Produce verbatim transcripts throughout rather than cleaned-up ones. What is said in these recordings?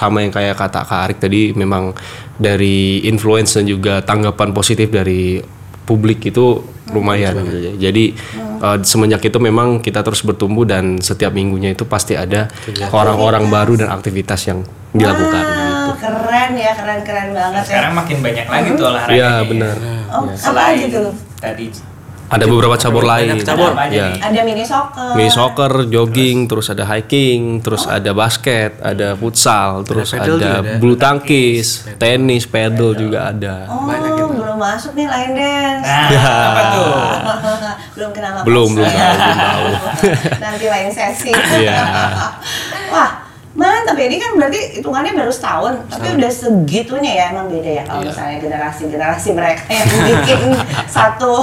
sama yang kayak kata Kak Arik tadi, memang dari influence dan juga tanggapan positif dari publik itu lumayan hmm. gitu. Jadi hmm. uh, semenjak itu memang kita terus bertumbuh dan setiap minggunya itu pasti ada aktivitas. Orang-orang baru dan aktivitas yang dilakukan wow, gitu. Keren ya, keren-keren banget. Sekarang ya. makin banyak lagi tuh olahraga. Iya benar. Oh, ya. apa gitu? Tadi ada beberapa cabur lain. Cabur. Ya. Ada mini soccer. Mini soccer, jogging, terus, terus ada hiking, terus oh. ada basket, ada futsal, terus ada, ada bulu tangkis, pedal. tenis, pedal juga ada. Oh, banyak gitu. Belum masuk nih line dance. Nah, ya. apa tuh? belum kenal apa. Belum, belum tahu, belum tahu. Nanti lain sesi. Iya. Wah, mantap ya, ini kan berarti hitungannya baru setahun, tapi setahun. Udah segitunya ya, emang beda ya kalau yeah. misalnya generasi-generasi mereka yang bikin satu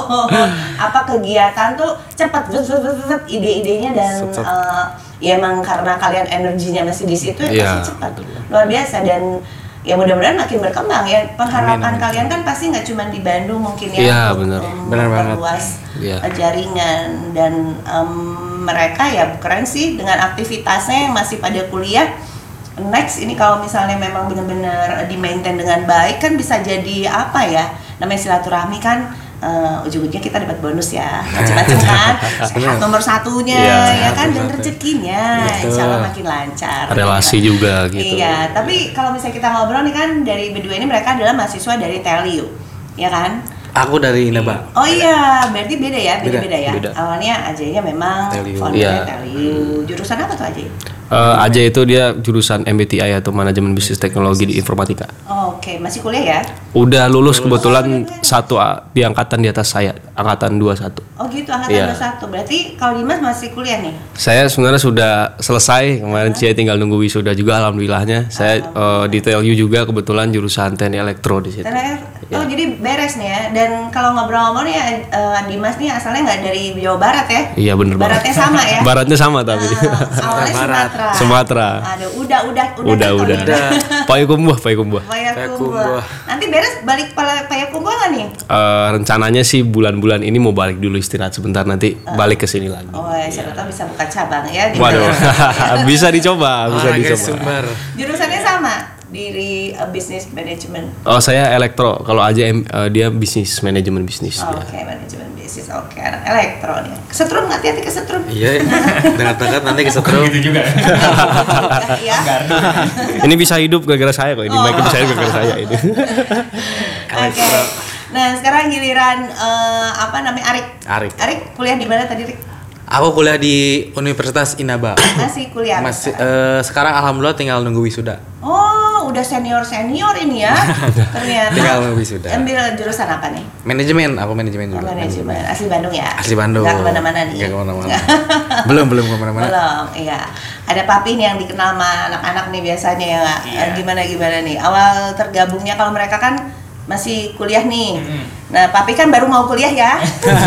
apa kegiatan tuh cepat, ide-idenya dan uh, ya emang karena kalian energinya masih di situ ya yeah. pasti cepat, luar biasa. Dan ya mudah-mudahan makin berkembang ya. Pengharapan amin, kalian kan pasti nggak cuma di Bandung mungkin ya, yeah, untuk memperluas yeah. jaringan dan um, mereka ya keren sih dengan aktivitasnya yang masih pada kuliah. Next ini kalau misalnya memang benar-benar di-maintain dengan baik kan bisa jadi apa ya, namanya silaturahmi kan uh, ujung-ujungnya kita dapat bonus ya, macam-macam kan. Sehat nomor satunya ya, ya kan, dan rezekinya insya Allah makin lancar. Relasi ya. Juga gitu. Iya, tapi kalau misalnya kita ngobrol nih kan dari berdua ini mereka adalah mahasiswa dari Teliu, ya kan? Aku dari Inaba. Oh iya, berarti beda ya, beda-beda ya. Beda. Awalnya Ajaynya memang foundernya Teliu. Jurusan apa tuh Ajay? Uh, Ajay itu dia jurusan M B T I atau Manajemen Bisnis Teknologi di Informatika. Oh, oke, okay. Masih kuliah ya? Udah lulus, lulus. Kebetulan oh, satu di angkatan di atas saya, angkatan dua puluh satu. Oh gitu, angkatan yeah. dua puluh satu. Berarti kalau Dimas masih kuliah nih? Saya sebenarnya sudah selesai, kemarin uh-huh. saya tinggal nunggu wisuda juga alhamdulillahnya. Saya uh, di T L U juga kebetulan jurusan teknik elektro di situ. Oh, ya. Jadi beres nih ya. Dan kalau ngobrol-ngobrol nih uh, Dimas nih asalnya nggak dari Jawa Barat ya? Iya benar banget. Baratnya sama ya? Baratnya sama tapi. Uh, awalnya Sumatera. Sumatera. Ada udah udah udah udah. Udah udah. Payakumbuh, Payakumbuh. Payakumbuh. Nanti beres balik Payakumbuh nggak nih? Uh, rencananya sih bulan-bulan ini mau balik dulu istirahat sebentar, nanti uh. balik ke sini lagi. Oh, ya, siapa tahu bisa buka cabang ya. Waduh. Bisa dicoba, bisa dicoba. Jurusannya sama? Diri uh, bisnis manajemen. Oh, saya elektro. Kalau aja uh, dia bisnis manajemen bisnis. Oh, oke, okay. manajemen bisnis. Oke, okay. Anak elektro nih. Kesetrum, hati-hati kesetrum. Iya. Dekat-dekat nanti kesetrum. Gitu juga. Iya. Ini bisa hidup gara-gara saya kok. Ini oh. bisa hidup gara-gara saya ini. Oke. Okay. Nah, sekarang giliran uh, apa namanya Arik. Arik. Arik kuliah di mana tadi, Rik? Aku kuliah di Universitas Inaba. Masih kuliah. Masih uh, sekarang alhamdulillah tinggal nunggu wisuda. Oh, udah senior-senior ini ya. Ternyata. Tinggal nunggu wisuda. Ambil jurusan apa nih? Manajemen, aku manajemen juga. Oh, manajemen. Asli Bandung ya? Asli Bandung. Enggak kemana-mana nih. Enggak kemana-mana. belum, belum kemana-mana. Belum, iya. Ada Papi nih yang dikenal sama anak-anak nih biasanya ya. Iya. Gimana-gimana nih? Awal tergabungnya kalau mereka kan masih kuliah nih. Mm-hmm. Nah, Papi kan baru mau kuliah ya.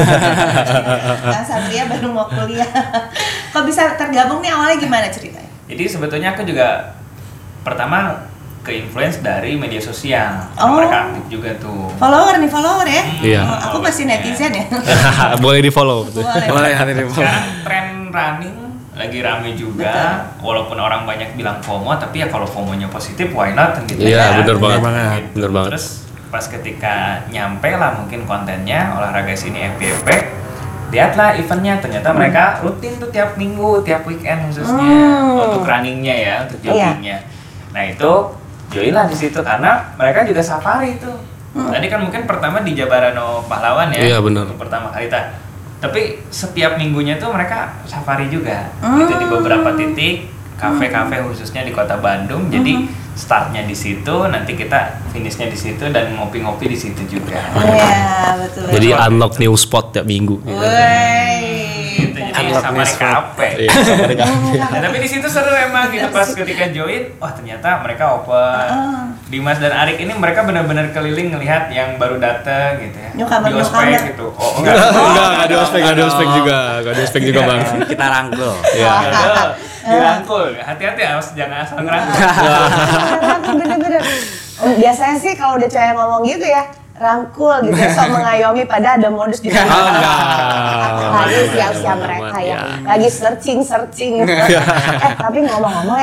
Nah, Satria baru mau kuliah. Kok bisa tergabung nih, awalnya gimana ceritanya? Jadi sebetulnya aku juga pertama ke influence dari media sosial. Oh. Mereka aktif juga tuh. Follower nih, follower ya. Iya. Oh, aku masih netizen ya. Boleh di-follow. Boleh. Boleh nanti di-follow. Sekarang tren running lagi rame juga. Betul. Walaupun orang banyak bilang FOMO, tapi ya kalau FOMO-nya positif, why not gitu. Iya, benar banget. Gitu. Benar banget. Terus pas ketika nyampe lah mungkin kontennya olahraga sini F P F P, lihatlah eventnya, ternyata mereka rutin tuh tiap minggu, tiap weekend khususnya hmm. untuk runningnya ya, untuk joggingnya. Iya. Nah itu join lah di situ karena mereka juga safari tuh. Hmm. Tadi kan mungkin pertama di Jabarano Pahlawan ya, iya, benar. pertama kali ta. Tapi setiap minggunya tuh mereka safari juga, hmm. itu di beberapa titik kafe-kafe khususnya di kota Bandung. Hmm. Jadi startnya di situ, nanti kita finishnya di situ dan ngopi-ngopi di situ juga. Iya, betul. Jadi unlock new spot tiap minggu. Wey, itu jadi sama kafe. Nah, tapi di situ seru emang gitu pas ketika join, wah ternyata mereka open. Dimas dan Arik ini mereka benar-benar keliling ngelihat yang baru datang gitu ya. Di ospek gitu. Oh enggak. Enggak, enggak ada ospek, enggak ada ospek juga, enggak ada ospek juga, Bang. Kita rangkul. Iya. Dirangkul, hati-hati harus jangan asal ngerangkul. Bener-bener. Biasanya sih kalau udah cewek ngomong gitu ya, rangkul gitu, sok mengayomi, pada ada modus di sana. Oh, enggak. Lagi usia-usia mereka ya, lagi searching-searching. Eh tapi ngomong-ngomong ya,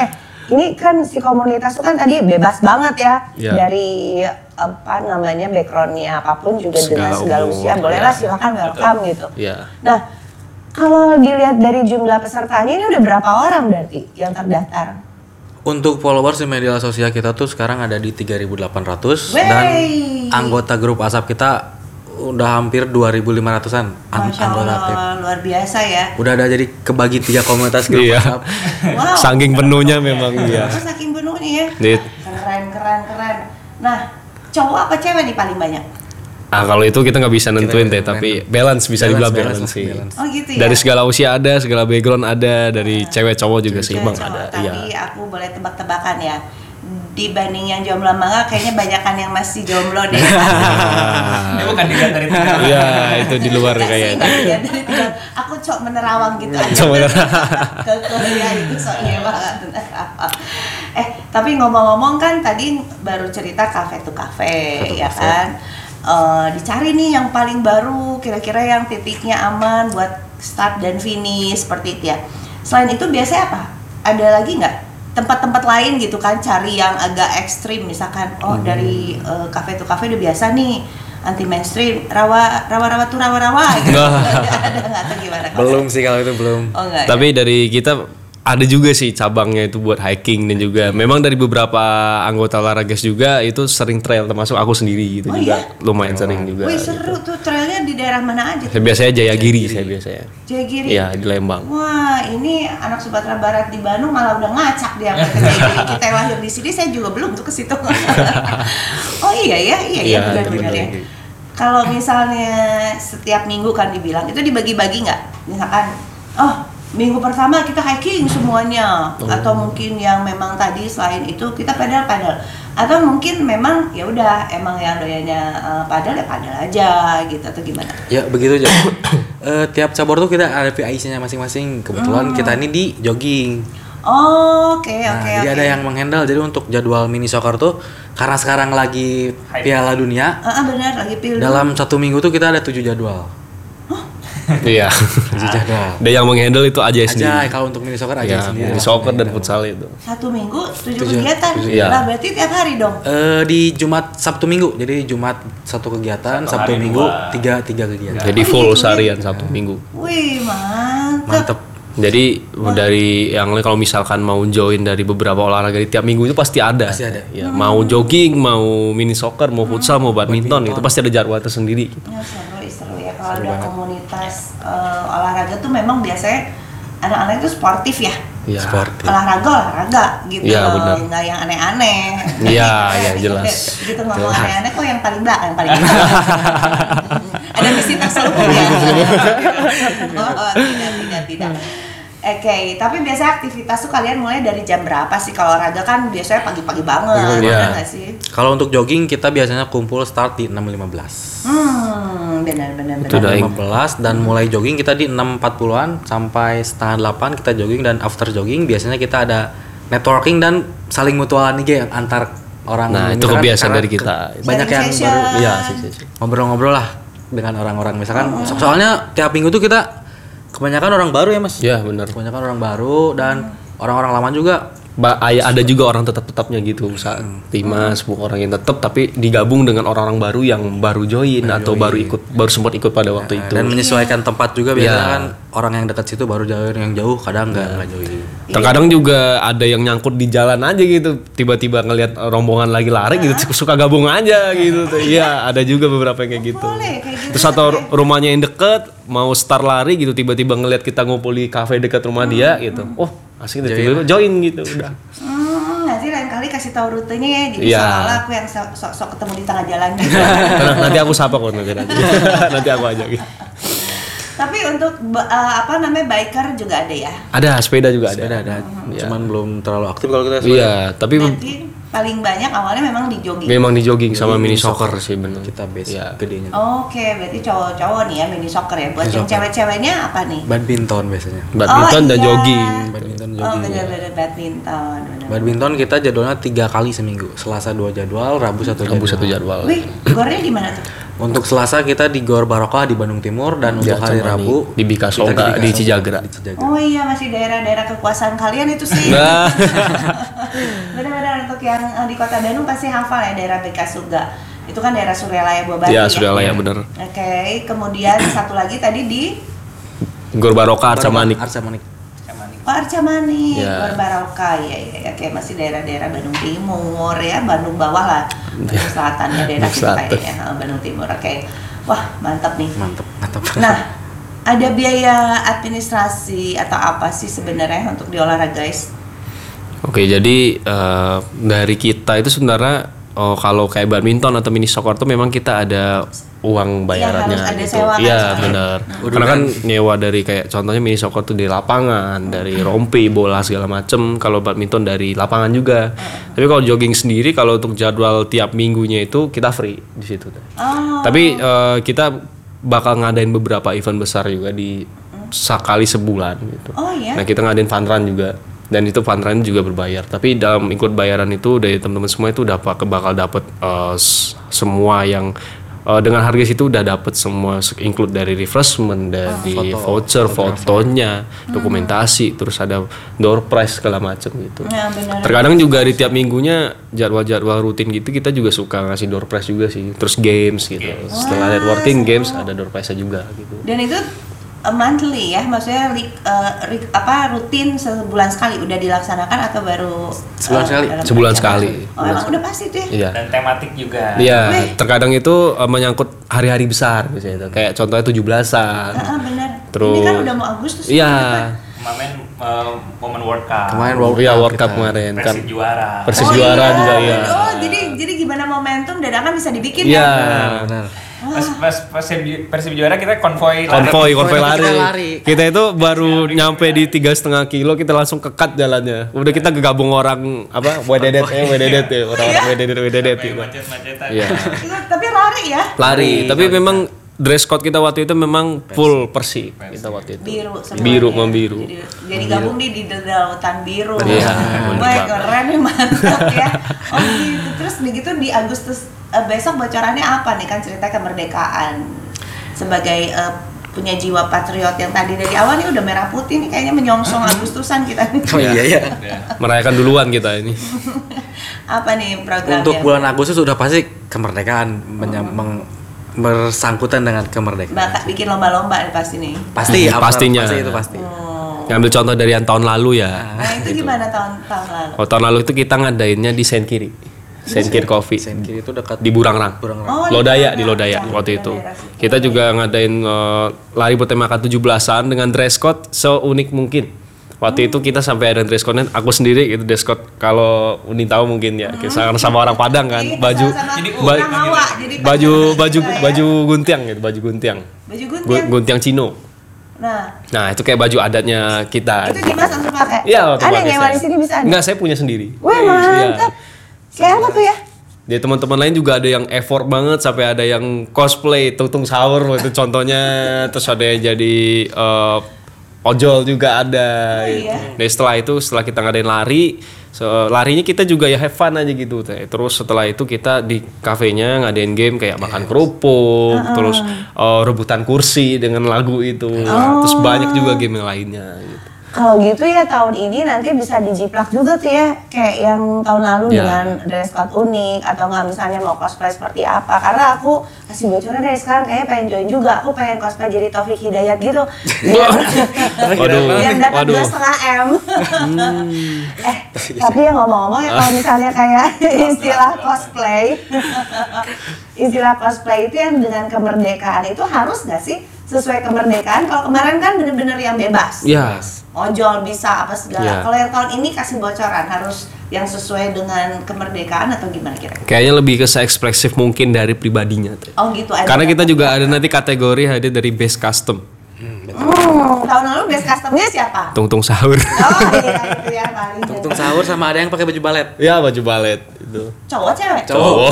ini kan si komunitas itu kan tadi bebas banget ya, Ya. dari apa namanya backgroundnya apapun juga dengan Segala segala umur, usia, ya. bolehlah silakan welcome gitu. Iya. Nah, kalau dilihat dari jumlah pesertanya ini udah berapa orang berarti yang terdaftar? Untuk followers di media sosial kita tuh sekarang ada di tiga ribu delapan ratus dan Wey. anggota grup WhatsApp kita udah hampir dua ribu lima ratusan an- Masya anggota aktif. Allah, luar biasa ya. Udah ada jadi kebagi tiga komunitas grup Iya. WhatsApp. Wow. Saking penuhnya memang iya. Terus saking penuhnya ya. Dit. Keren, keren, keren. Nah, cowok apa cewek nih paling banyak? Ah kalau itu kita nggak bisa nentuin Kita deh, nggak tapi balance bisa Balance, dibilang balance, balance, sih. balance. Oh gitu ya. Dari segala usia ada, segala background ada, dari cewek cowok juga Cewek seimbang cowok. ada. Tapi Iya. aku boleh tebak-tebakan ya. Dibanding yang jomblo mangga kayaknya banyakan yang masih jomblo deh. Ini bukan dilihat dari tiga. Iya, itu di luar Enggak sih, kayaknya. enggak dilihat dari tiga. Aku cok menerawang gitu aja. Cok menerawang. Ke Korea itu soalnya banget menerawang. Eh, tapi ngomong-ngomong kan tadi baru cerita cafe to cafe, ya kan? Eh, dicari nih yang paling baru, kira-kira yang titiknya aman buat start dan finish seperti itu ya. Selain itu biasanya apa? Ada lagi nggak tempat-tempat lain gitu kan, cari yang agak ekstrim, misalkan oh dari uh, cafe to cafe udah biasa nih anti mainstream, rawa rawa rawa tuh rawa rawa gitu. Ada nggak atau gimana? Belum sih kalau itu belum. Oh enggak. Tapi dari kita ada juga sih cabangnya itu buat hiking dan juga memang dari beberapa anggota olahraga juga itu sering trail, termasuk aku sendiri gitu Oh, juga iya? lumayan sering juga. Wih gitu. seru tuh, trailnya di daerah mana aja? Saya biasanya Jayagiri, saya biasanya. Jayagiri. Iya di Lembang. Wah, ini anak Sumatera Barat di Bandung malah udah ngacak dia sampai ke Jayagiri. Kita yang lahir di sini saya juga belum tuh ke situ. Oh iya ya, iya ya Iya, benar-benar ya. benar. Kalau misalnya setiap minggu kan dibilang itu dibagi-bagi nggak? Misalkan, oh minggu pertama kita hiking semuanya, Oh. atau mungkin yang memang tadi selain itu kita pedal-pedal, atau mungkin memang ya udah emang yang doyannya uh, padel ya padel aja gitu atau gimana? Ya begitu aja. Eh, tiap cabur tuh kita ada P I C-nya masing-masing. Kebetulan kita ini di jogging. Oh, oke Nah, oke jadi oke. ada yang menghandle. Jadi untuk jadwal mini soccer tuh karena sekarang lagi Hype. Piala Dunia, Ah, ah, benar lagi pilih. dalam satu minggu tuh kita ada tujuh jadwal. Iya. Tujuh jadwal. Dan yang menghandle itu aja Aja sendiri. kalau untuk mini soccer aja Ya, sendiri. di soccer dan futsal itu. Satu minggu tujuh, Tujuh- kegiatan. tujuh, iya. Lah berarti tiap hari dong. Eh, di Jumat Sabtu Minggu. Jadi Jumat satu kegiatan, Satu Sabtu hari Minggu dua. tiga tiga kegiatan. Jadi Oh, full gitu, seharian Sabtu Minggu. Wih mantep. Mantep. Jadi dari yang lain kalau misalkan mau join dari beberapa olahraga di tiap minggu itu pasti ada. Pasti ada. Ya, mau jogging, mau mini soccer, mau futsal, mau badminton, itu pasti ada jadwal tersendiri. Ya, seru, seru ya kalau ada komunitas eh, olahraga tuh memang biasanya anak-anak itu sportif ya. Iya. Sportif. Olahraga olahraga gitu. Iya, loh. benar. Nggak yang aneh-aneh. Iya, iya, jelas. Gitu ngomong aneh-aneh kok yang paling belakang paling belakang. Ada misi terselubung ya. Oh, tidak tidak tidak. Oke, tapi biasanya aktivitas tuh kalian mulai dari jam berapa sih? Kalau olahraga kan biasanya pagi-pagi banget, Pagi-pagi, bener iya. nggak sih? Kalau untuk jogging kita biasanya kumpul start di enam lima belas. Hmm, benar-benar. Itu udah lima belas dan mulai jogging kita di enam empat puluhan sampai setengah delapan kita jogging, dan after jogging biasanya kita ada networking dan saling mutualan nih antar orang. Nah, itu Misalkan kebiasaan karena dari kita. ke- Banyak yang Sharing baru session. iya sih, sih, sih. ngobrol-ngobrol lah dengan orang-orang. Misalkan so- soalnya tiap minggu tuh kita kebanyakan orang baru ya, Mas. Ya benar. Kebanyakan orang baru dan orang-orang lama juga. Ba ay- ada juga orang tetap-tetapnya gitu, saat lima sepuluh orang yang tetap tapi digabung dengan orang-orang baru yang baru join atau baru ikut baru sempat ikut pada waktu itu. Dan menyesuaikan tempat juga biasanya Iya. kan orang yang dekat situ baru join, yang jauh kadang nggak nggak join. Terkadang juga ada yang nyangkut di jalan aja gitu, tiba-tiba ngelihat rombongan lagi lari gitu, suka gabung aja gitu. Iya, ada juga beberapa yang kayak gitu. Boleh, kayak gitu Terus atau rumahnya yang deket, mau start lari gitu, tiba-tiba ngelihat kita ngumpul di kafe dekat rumah dia gitu. Oh, asik deh, tiba-tiba join gitu udah. Hmm, nanti lain kali kasih tahu rutenya ya. Jadi Iya. seolah aku yang so- sok-sok ketemu di tengah jalan gitu. Tenang, nanti aku sapa kok nanti nanti. Nanti aku aja gitu. Tapi untuk ba- eh, apa namanya biker juga ada ya. Ada sepeda juga ada. Sepeda ada, Iya. cuman belum terlalu aktif kalau kita sepeda. Iya, tapi Berarti paling banyak awalnya memang di jogging. memang di jogging sama Mini mini soccer sih bener. Kita base Iya. gedenya. Oke, berarti cowok-cowok nih ya mini soccer ya. Buat Mini yang soccer. cewek-ceweknya apa nih? Badminton biasanya. Badminton Oh, dan iya. jogging. Badminton Oh, jogging. benar-benar badminton. benar. Badminton kita jadwalnya tiga kali seminggu. Selasa dua jadwal, Rabu satu jadwal. Rabu satu jadwal. Wih, gornya gimana tuh? Untuk Selasa kita di Gor Barokah di Bandung Timur dan Di untuk hari Acamani, Rabu di Bika kita Soga, di Cijagra. Di Cijagra. Oh iya, masih daerah-daerah kekuasaan kalian itu sih. Nah. Benar-benar untuk yang eh, di Kota Bandung pasti hafal ya daerah Bekasuga. Itu kan daerah Suryalaya Buah Batu. Ya, ya? Suryalaya bener. Oke, kemudian satu lagi tadi di Gor Barokah Arca Manik. Arca Manik. Oh, Arca Manik, Ya. Gor Barokah ya, ya, ya, kayak masih daerah-daerah Bandung Timur ya, Bandung bawah lah, Bandung Selatan ya daerah Bandung kita Selatan. kayaknya, oh, Bandung Timur. Oke, wah mantap nih. Mantap, mantap. Nah, ada biaya administrasi atau apa sih sebenarnya untuk di olahraga guys? Oke, jadi eh, dari kita itu sebenarnya oh, kalau kayak badminton atau mini soccer tuh memang kita ada uang bayarannya harus ada gitu. sewa kan Iya, soalnya. benar. Karena kan nyewa dari kayak contohnya mini soccer tuh di lapangan, dari rompi, bola segala macem. Kalau badminton dari lapangan juga. Tapi kalau jogging sendiri kalau untuk jadwal tiap minggunya itu kita free di situ. Oh, Tapi eh, kita bakal ngadain beberapa event besar juga di sekali sebulan gitu. oh ya. Nah, kita ngadain fun run juga. Dan itu fun run juga berbayar. Tapi dalam ikut bayaran itu dari teman-teman semua itu udah pak- bakal dapet eh, s- semua yang eh, dengan harga situ udah dapet semua se- include dari refreshment, dari voucher, fotonya, dokumentasi, terus ada door prize segala macam gitu. Nah, benar. Terkadang juga di tiap minggunya jadwal-jadwal rutin gitu kita juga suka ngasih door prize juga sih. Terus games gitu. Setelah networking games ada door prize-nya juga gitu. Dan itu uh, monthly ya, maksudnya li- uh, ri- apa rutin sebulan sekali udah dilaksanakan atau baru Sebulan uh, sekali. dalam Sebulan rencana? sekali. Oh, emang udah pasti tuh ya. Iya. Dan tematik juga. Iya, Wih. terkadang itu uh, menyangkut hari-hari besar misalnya itu. Kayak contohnya tujuh belasan. Ah, ah, benar. Terus- Ini kan udah mau Agustus. Iya. Kemarin uh, Women World Cup. Kemarin World Iya, Cup World Cup kita. kemarin kan. Persib juara. Persib Oh, juara iya. juga iya. Oh, jadi jadi gimana momentum dadakan bisa dibikin Iya. ya? Benar. Pas pas Persib, Persib juara kita konvoy lari. Konvoy, konvoy Kita lari. lari. Kita itu baru nyampe di tiga setengah kilo kita langsung kekat jalannya. Udah kita gegabung orang apa? Wededet, eh Wededet ya, orang-orang Wededet, Wededet Sampai gitu. macet-macetan. Iya. Itu, tapi lari ya. Lari, tapi memang dress code kita waktu itu memang full Persib kita waktu itu. Biru semuanya. Biru membiru. Jadi, jadi gabung di di lautan biru. Iya, Wah, mantap. keren nih, mantap ya. Oh gitu. Terus begitu di Agustus eh, besok bocorannya apa nih, kan cerita kemerdekaan sebagai eh, punya jiwa patriot yang tadi dari awal nih udah merah putih nih kayaknya menyongsong Agustusan kita nih. Oh iya iya. Merayakan duluan kita ini. Apa nih programnya? Untuk bulan Agustus sudah pasti kemerdekaan menyam- meng- bersangkutan dengan kemerdekaan. Bakal bikin lomba-lomba nih pasti nih. Pasti Hmm, apa- pastinya. Pasti itu pasti. Oh. Ngambil contoh dari yang tahun lalu ya. Nah, itu gimana tahun tahun lalu? Oh, tahun lalu itu kita ngadainnya di Saint Kiri. Saint Kiri Coffee. Sen kiri itu dekat Di Burangrang. Burangrang. Oh, Lodaya di di Lodaya Lodaya. waktu itu. Daerah situ. Kita juga ngadain eh, lari bertemakan tujuh belasan dengan dress code seunik mungkin. Waktu itu kita sampai ada dress code aku sendiri gitu dress code kalau Uni tahu mungkin ya. Sama, sama orang Padang kan, Iya, baju sama-sama Jadi, orang ba- Mawa, jadi baju pakai baju juga ya. baju guntiang gitu, baju guntiang. baju Gu- guntiang. Guntiang Cino. Nah, Nah, itu kayak baju adatnya kita. itu Dimas langsung pakai. Iya, waktu ada pakai yang saya. di sini bisa ada. Enggak, saya punya sendiri. Wah, mantap. Kayak apa tuh ya? Jadi teman-teman lain juga ada yang effort banget sampai ada yang cosplay tutung sahur itu contohnya, terus ada yang jadi eh, ojol juga ada. Oh, gitu. iya? Dan setelah itu setelah kita ngadain lari, so, larinya kita juga ya have fun aja gitu teh. Terus setelah itu kita di kafenya ngadain game kayak makan kerupuk, terus eh, rebutan kursi dengan lagu itu. Nah, terus banyak juga game yang lainnya gitu. Kalau gitu ya tahun ini nanti bisa dijiplak juga tuh ya kayak yang tahun lalu Ya. dengan dress code unik atau nggak misalnya mau cosplay seperti apa, karena aku kasih bocoran dari sekarang kayaknya pengen join juga, aku pengen cosplay jadi Taufik Hidayat gitu biar Waduh, biar dapat waduh. dua setengah m. Eh tapi ya ngomong-ngomong ya kalau misalnya kayak istilah cosplay istilah cosplay itu yang dengan kemerdekaan itu harus nggak sih sesuai kemerdekaan? Kalau kemarin kan bener-bener yang bebas. Ya. Ojol bisa apa segala. Ya. Kalau yang tahun ini kasih bocoran harus yang sesuai dengan kemerdekaan atatu gimana kira-kira? Kayaknya lebih ke se-ekspresif mungkin dari pribadinya teh. Oh gitu ada. Karena kita juga ada nanti kategori ada dari base custom. Hmm, tahun lalu best customnya siapa? Tungtung sahur. Oh iya itu ya paling. Tungtung sahur sama ada yang pakai baju balet. Ya baju balet itu. Cowok cewek? Cowok.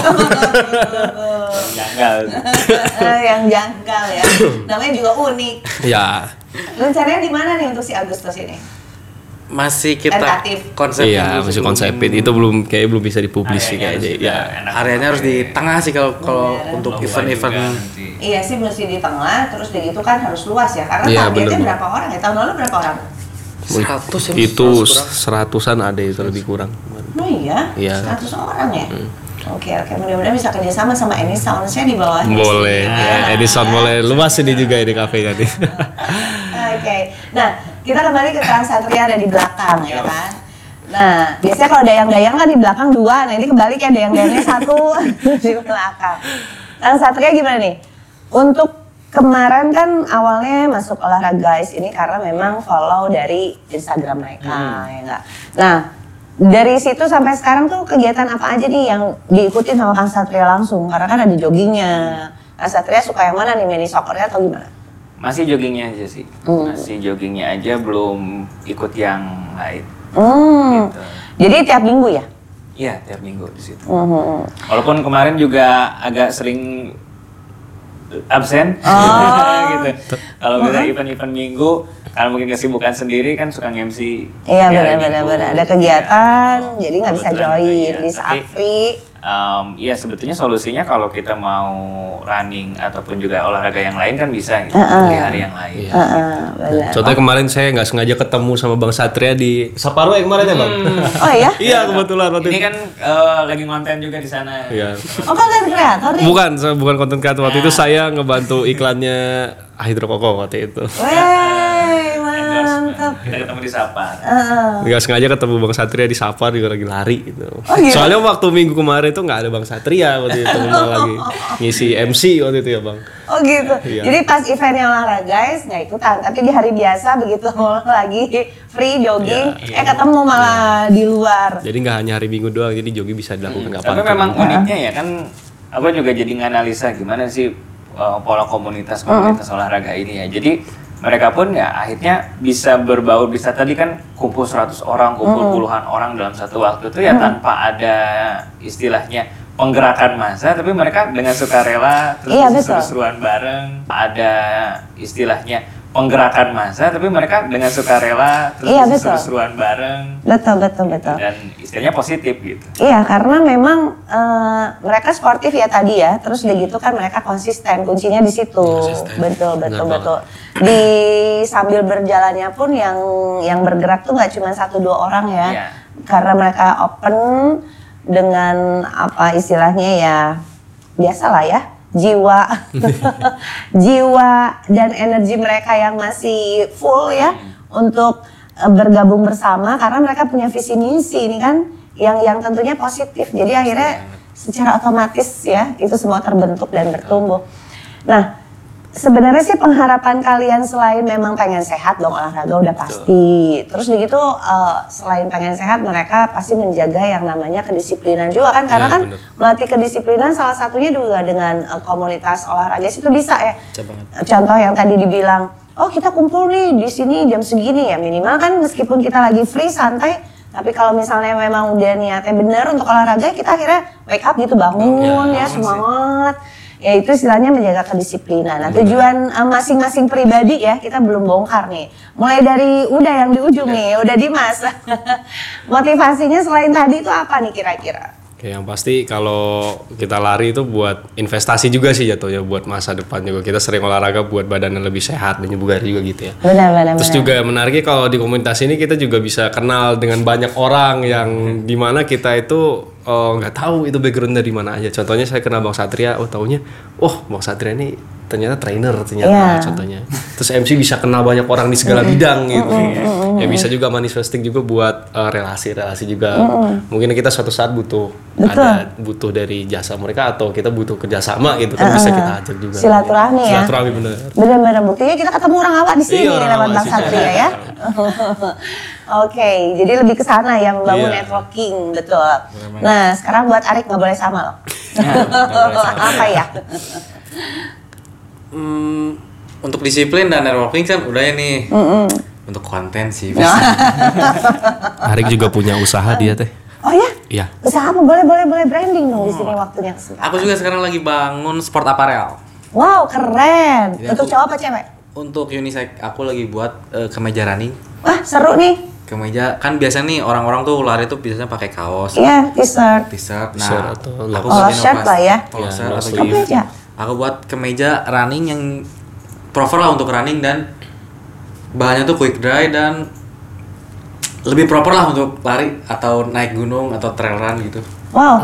Janggal. Eh, yang janggal ya. Namanya juga unik. Ya. Rencananya di mana nih untuk si Agustus ini? masih kita Tentatif. konsep Iya, masih konsepin itu belum kayak belum bisa dipublis sih Areanya kayaknya. harus Ya. kita enak areanya harus di pakai. tengah sih kalau kalau Bener. untuk Logo event-event juga nanti. Iya sih mesti di tengah, terus udah gitu kan harus luas ya. Karena Iya, targetnya bener. berapa orang ya? Tahun lalu berapa orang? seratus ya, Itu seratus kurang. seratusan ada itu lebih kurang. Oh iya, Iya. seratus orang ya? Oke, oke, mudah-mudahan bisa kerjasama sama Any Sounds-nya di bawahnya. Boleh. sih. Ya, Edison boleh luas ini juga ini kafenya nih. Oke, nah kita kembali ke Trans Satria ada di belakang ya kan. Nah biasanya kalau dayang-dayang kan di belakang dua, nah ini kebalik ya dayang-dayangnya satu di belakang. Trans Satria gimana nih? Untuk kemarin kan awalnya masuk olahraga guys ini karena memang follow dari Instagram mereka ya enggak. Nah dari situ sampai sekarang tuh kegiatan apa aja nih yang diikutin sama Kang Satria langsung? Karena kan ada joggingnya. Kang Satria suka yang mana nih, mini soccernya atau gimana? Masih joggingnya aja sih. Hmm. Masih joggingnya aja, belum ikut yang lain. Hmm. Gitu. Jadi tiap minggu ya? Iya, tiap minggu di situ. Hmm. Walaupun kemarin juga agak sering absen Oh. gitu. Kalau bisa event-event minggu, kalau mungkin kesibukan sendiri kan suka nge-M C. Iya di hari benar-benar Minggu. benar. Ada kegiatan, jadi nggak bisa Kebetulan join iya. di saat Tapi, free. Um, ya sebetulnya solusinya kalau kita mau running ataupun juga olahraga yang lain kan bisa gitu, Uh-uh. di hari yang lain. Iya. Heeh, benar. Contohnya kemarin saya nggak sengaja ketemu sama Bang Satria di Saparwa yang kemarin ya Bang? Oh iya? Iya kebetulan waktu Ini itu. kan eh, lagi konten juga di sana. Iya. Oh konten kreator nih? Bukan, saya bukan konten kreator waktu itu saya ngebantu iklannya Hydrokoko waktu itu. Wey, mantap. Kita ketemu di Sapar. Heeh. Nggak sengaja ketemu Bang Satria di Sapar juga lagi lari gitu. Oh, gitu? Soalnya waktu minggu kemarin itu nggak ada Bang Satria waktu itu memang lagi ngisi M C waktu itu ya Bang. Oh gitu. Iya. Jadi pas eventnya olahraga guys nggak ikutan, tapi di hari biasa begitu lagi free jogging, Iya, eh ketemu malah di luar. Jadi nggak hanya hari Minggu doang, jadi jogging bisa dilakukan kapan. Tapi memang uniknya ya kan, aku juga jadi nganalisa gimana sih uh, pola komunitas-komunitas olahraga ini ya. Jadi mereka pun ya akhirnya bisa berbaur, bisa tadi kan kumpul seratus orang, kumpul puluhan orang dalam satu waktu itu ya tanpa ada istilahnya penggerakan massa, tapi mereka dengan sukarela terus Iya, bisa betul. seru-seruan bareng, ada istilahnya penggerakan massa, tapi mereka dengan sukarela terus Iya, bisa betul. seru-seruan bareng Betul betul betul. dan istilahnya positif gitu. Iya, karena memang eh, mereka sportif ya tadi ya, terus udah gitu kan mereka konsisten, kuncinya di situ. Betul, betul, Benar betul. Di sambil berjalannya pun yang yang bergerak tuh nggak cuma satu dua orang ya, Iya. karena mereka open dengan apa istilahnya ya, biasalah ya, jiwa, jiwa dan energi mereka yang masih full ya untuk eh, bergabung bersama karena mereka punya visi misi ini kan yang yang tentunya positif. Jadi akhirnya secara otomatis ya itu semua terbentuk dan bertumbuh. Nah, sebenarnya sih pengharapan kalian selain memang pengen sehat dong olahraga udah pasti. Terus begitu eh, selain pengen sehat mereka pasti menjaga yang namanya kedisiplinan juga kan karena Iya, kan bener. melatih kedisiplinan salah satunya juga dengan eh, komunitas olahraga itu bisa ya. Bisa banget. Contoh yang tadi dibilang, oh kita kumpul nih di sini jam segini ya minimal kan meskipun kita lagi free santai, tapi kalau misalnya memang udah niatnya bener untuk olahraga kita akhirnya wake up gitu bangun ya, semangat. Ya itu istilahnya menjaga kedisiplinan. Nah tujuan eh, masing-masing pribadi ya kita belum bongkar nih. Mulai dari udah yang di ujung nih, udah Dimas. Motivasinya selain tadi itu apa nih kira-kira? Oke, yang pasti kalau kita lari itu buat investasi juga sih jatuhnya buat masa depan juga. Kita sering olahraga buat badan yang lebih sehat dan bugar juga gitu ya. Benar benar. Terus benar. juga menariknya kalau di komunitas ini kita juga bisa kenal dengan banyak orang yang dimana kita itu eh, nggak tahu itu background dari mana aja. Contohnya saya kenal Bang Satria, oh taunya, oh Bang Satria ini ternyata trainer ternyata Iya. contohnya. Terus M C bisa kenal banyak orang di segala bidang gitu. Ya bisa juga manifesting juga buat eh, relasi-relasi juga. Mungkin kita suatu saat butuh Betul. ada butuh dari jasa mereka atau kita butuh kerjasama gitu kan bisa kita ajak juga. Silaturahmi ya. Silaturahmi bener. Benar-benar buktinya kita ketemu orang awak di sini Iya, orang lewat awak Bang di sini. Satria ya. Oke, jadi lebih ke sana ya membangun Iya. networking, betul. Nah, sekarang buat Arik nggak boleh sama loh. Apa ya? Hmm, untuk disiplin dan networking kan udah ya nih. Untuk konten sih. Arik juga punya usaha dia teh. Oh ya? Iya. Usaha apa? Boleh, boleh, boleh branding dong di sini waktunya kesempatan. Aku juga sekarang lagi bangun sport apparel. Wow, keren. Jadi Untuk aku- cowok apa cewek? Untuk unisex aku lagi buat eh, kemeja running. Wah, seru nih. kemeja kan biasanya nih orang-orang tuh lari tuh biasanya pakai kaos, Iya, t-shirt. t-shirt. T-shirt Nah, atau aku logo. buat Oh, shirt inovasi. lah ya. Polo Ya, shirt no atau sleeve. gitu. Kemeja. Aku buat kemeja running yang proper lah untuk running dan bahannya tuh quick dry dan lebih proper lah untuk lari atau naik gunung atau trail run gitu. Wow,